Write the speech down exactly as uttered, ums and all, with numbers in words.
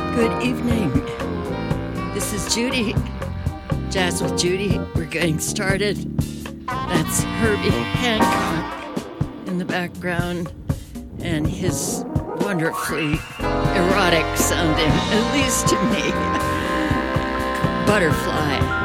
Good evening. This is Judy. Jazz with Judy. We're getting started. That's Herbie Hancock in the background and his wonderfully erotic sounding, at least to me, Butterfly.